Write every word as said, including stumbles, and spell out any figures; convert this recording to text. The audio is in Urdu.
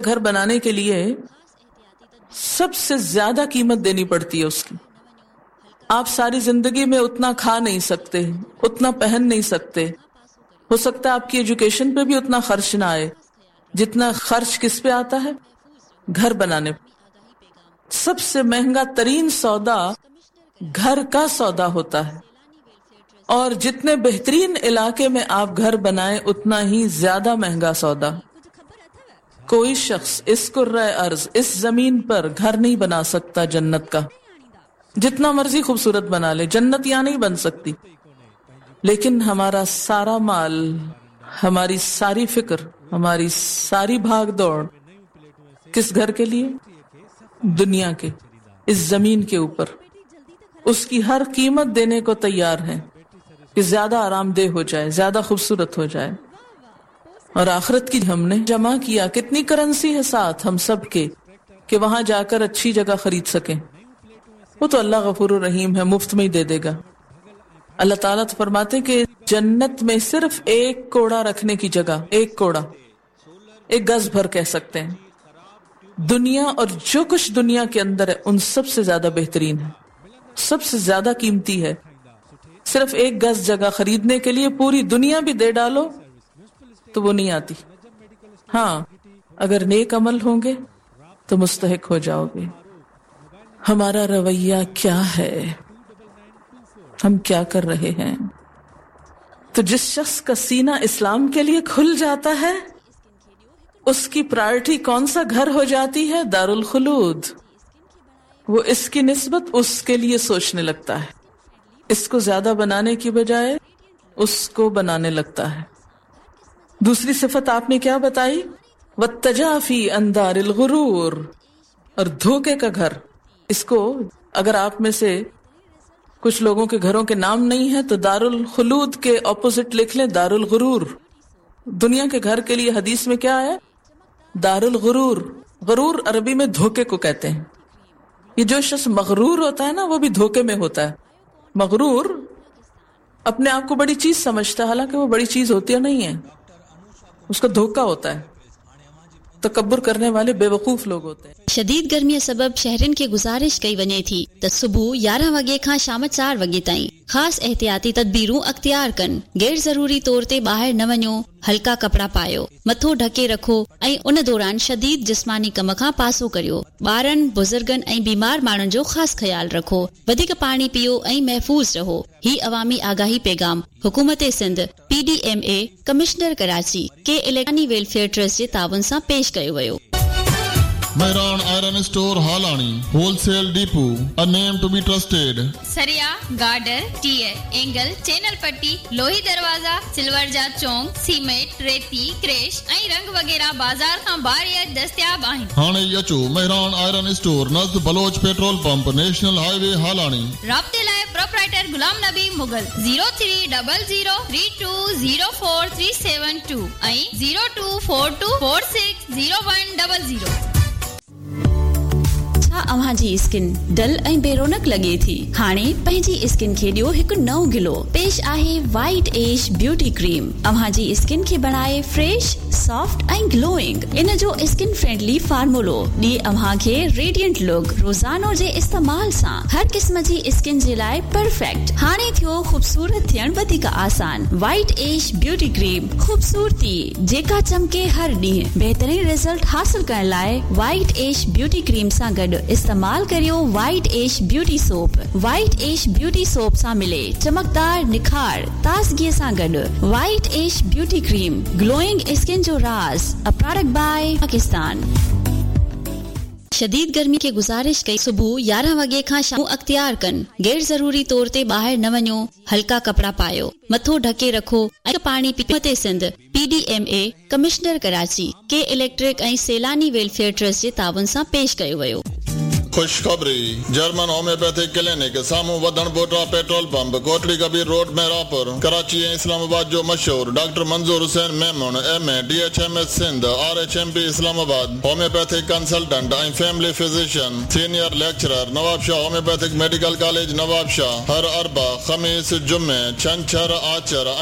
گھر بنانے کے لیے سب سے زیادہ قیمت دینی پڑتی ہے اس کی. آپ ساری زندگی میں اتنا کھا نہیں سکتے, اتنا پہن نہیں سکتے, ہو سکتا ہے آپ کی ایجوکیشن پہ بھی اتنا خرچ نہ آئے جتنا خرچ کس پہ آتا ہے؟ گھر بنانے پہ. سب سے مہنگا ترین سودا گھر کا سودا ہوتا ہے, اور جتنے بہترین علاقے میں آپ گھر بنائیں اتنا ہی زیادہ مہنگا سودا. کوئی شخص اس کرۂ ارض, اس زمین پر گھر نہیں بنا سکتا جنت کا. جتنا مرضی خوبصورت بنا لے, جنت یہاں نہیں بن سکتی. لیکن ہمارا سارا مال, ہماری ساری فکر, ہماری ساری بھاگ دوڑ کس گھر کے لیے؟ دنیا کے, اس زمین کے اوپر. اس کی ہر قیمت دینے کو تیار ہے کہ زیادہ آرام دہ ہو جائے, زیادہ خوبصورت ہو جائے. اور آخرت کی ہم نے جمع کیا, کتنی کرنسی ہے ساتھ ہم سب کے کہ وہاں جا کر اچھی جگہ خرید سکیں. وہ تو اللہ غفور الرحیم ہے, مفت میں ہی دے دے گا. اللہ تعالیٰ تو فرماتے کہ جنت میں صرف ایک کوڑا رکھنے کی جگہ, ایک کوڑا, ایک گز بھر کہہ سکتے ہیں. دنیا اور جو کچھ دنیا کے اندر ہے ان سب سے زیادہ بہترین ہے, سب سے زیادہ قیمتی ہے. صرف ایک گز جگہ خریدنے کے لیے پوری دنیا بھی دے ڈالو تو وہ نہیں آتی. ہاں, اگر نیک عمل ہوں گے تو مستحق ہو جاؤ گے. ہمارا رویہ کیا ہے, ہم کیا کر رہے ہیں؟ تو جس شخص کا سینہ اسلام کے لیے کھل جاتا ہے اس کی پرائرٹی کون سا گھر ہو جاتی ہے؟ دار الخلود. وہ اس کی نسبت اس کے لیے سوچنے لگتا ہے, اس کو زیادہ بنانے کی بجائے اس کو بنانے لگتا ہے. دوسری صفت آپ نے کیا بتائی؟ وَالتَّجَافِي عَنْ دَارِ الْغُرُورِ, اور دھوکے کا گھر. اس کو اگر آپ میں سے کچھ لوگوں کے گھروں کے نام نہیں ہے تو دار الخلود کے اپوزٹ لکھ لیں, دار الغرور. دنیا کے گھر کے لیے حدیث میں کیا ہے؟ دار الغرور. غرور عربی میں دھوکے کو کہتے ہیں. یہ جو شخص مغرور ہوتا ہے نا وہ بھی دھوکے میں ہوتا ہے. مغرور اپنے آپ کو بڑی چیز سمجھتا ہے, حالانکہ وہ بڑی چیز ہوتی ہے نہیں ہے, اس کا دھوکا ہوتا ہے. تکبر کرنے والے بے وقوف لوگ ہوتے ہیں. شدید گرمی سبب شہرن کے گزارش کئی ونے تھی ت صبح یارہ وگے کھان شام چار وگے تائیں خاص احتیاطی تدبیروں اختیار کن. غیر ضروری طور تے باہر نہ ونو, ہلکا کپڑا پایو, متھو ڈھکے رکھو ऐं उन दौरान शदीद जिस्मानी कम खां पासो करियो. ॿारनि बुज़ुर्गनि ऐं बीमार माण्हुनि जो ख़ासि ख़्यालु रखो. वधीक पाणी पियो ऐं महफ़ूज़ रहो. ही अवामी आगाही पैगाम हुकूमत Sindh, P D M A, commissioner Karachi के इलेक्ट्रॉनी वेलफेयर ट्रस्ट जे ताउन सां पेश कयो वियो. Mehran Iron Store Halani, Wholesale Depot, a name to be trusted. सरिया, गार्डर, टीयर, एंगल, चैनल पट्टी, लोही दरवाजा, सिल्वर जा चौंक, सीमेंट, रेती, क्रेश ऐं रंग वगैरह बाजार खां ॿाहिरि दस्तयाब आहिनि. हाणे अचो Mehran Iron Store नज़द Bloch petrol pump, national highway हालानी. राब्ते लाइ proprietor Ghulam Nabi Mughal zero three double zero three to zero four three seven to ऐं zero two four to four six zero one double zero. छा अव्हां जी स्किन डल ऐं बेरोनक लगे थी? हाणे पंहिंजी स्किन खे ॾियो हिकु नओं गिलो. पेश आहे वाइट एज ब्यूटी क्रीम. अव्हां जी स्किन खे बणाए फ्रेश, सॉफ्ट ऐं ग्लोइंग. इन जो स्किन फ्रेंडली फार्मूलो ॾिए अव्हां खे रेडियंट लुक. रोज़ानो जे इस्तेमाल सां हर क़िस्म जी स्किन जे लाइ परफेक्ट. हाणे थियो ख़ूबसूरत थियण वधीक आसान. वाइट एज ब्यूटी क्रीम, ख़ूबसूरती जेका चमके हर ॾींहुं. बहितरीन रिज़ल्ट हासिल करण लाइ वाइट एज ब्यूटी क्रीम सां गॾु इस्तेमाल करियो वाइट एश ब्यूटी सोप. वाइट एश ब्यूटी सोप सां मिले चमकदार निखार ताज़गीअ सां गॾु. वाइट एश ब्यूटी क्रीम, ग्लोइंग स्किन जो राज. A product bye Pakistan. शदीद गर्मी के गुजारिश कई सुबह यारह वगे खां शाम अख्तियार कन. गैर जरूरी तौर ते बाहर न वञो, हल्का कपड़ा पायो, मथो ढके रखो ऐं पानी PO. Sindh, P D M A, commissioner Karachi के इलेक्ट्रिक ऐं सैलानी वेलफेयर ट्रस्ट जे ताउन सां पेश कयो वियो. खुशखबरी, जर्मन होम्योपैथिक क्लिनिक सामू वधण बोटा petrol pump, Kotri Kabir road Merapur, Karachi ऐं इस्लामाबाद जो मशहूर डॉक्टर मंजूर Hussain Memon, M A, D H M S Sindh, R H M P Islamabad, homeopathic consultant ऐं family physician, senior lecturer, Nawab Shah homeopathic medical college Nawab Shah. हर अरबा, खमीस, जुमे, छंछर, आचर